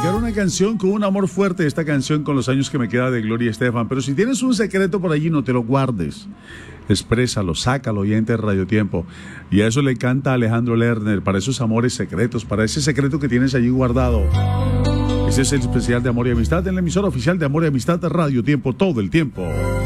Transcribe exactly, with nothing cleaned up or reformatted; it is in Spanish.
dedicar una canción con un amor fuerte, esta canción con los años que me queda de Gloria Estefan. Pero si tienes un secreto por allí, no te lo guardes. Exprésalo, sácalo y entra en Radio Tiempo. Y a eso le canta Alejandro Lerner, para esos amores secretos, para ese secreto que tienes allí guardado. Ese es el especial de Amor y Amistad en la emisora oficial de Amor y Amistad de Radio Tiempo, todo el tiempo.